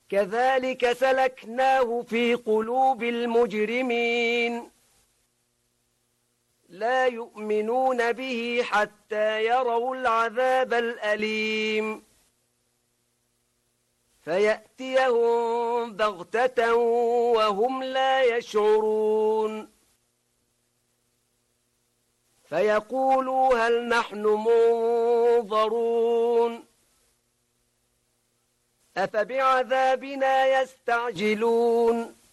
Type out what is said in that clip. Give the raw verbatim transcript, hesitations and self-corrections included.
كذلك سلكناه في قلوب المجرمين لا يؤمنون به حتى يروا العذاب الأليم فيأتيهم بغتة وهم لا يشعرون فيقولوا هل نحن منظرون أفبعذابنا يستعجلون